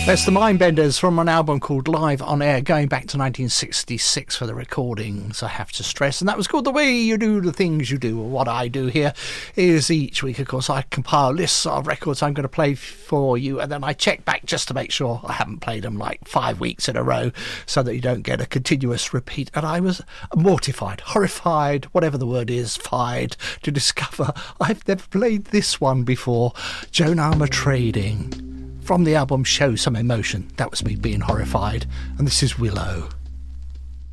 That's the Mindbenders from an album called Live on Air, going back to 1966 for the recordings, I have to stress. And that was called The Way You Do the Things You Do. What I do here is each week, of course, I compile lists of records I'm going to play for you, and then I check back just to make sure I haven't played them like 5 weeks in a row, so that you don't get a continuous repeat. And I was mortified, horrified, whatever the word is, fied, to discover I've never played this one before. Joan Armour Trading. From the album Show Some Emotion. That was me being horrified. And this is Willow.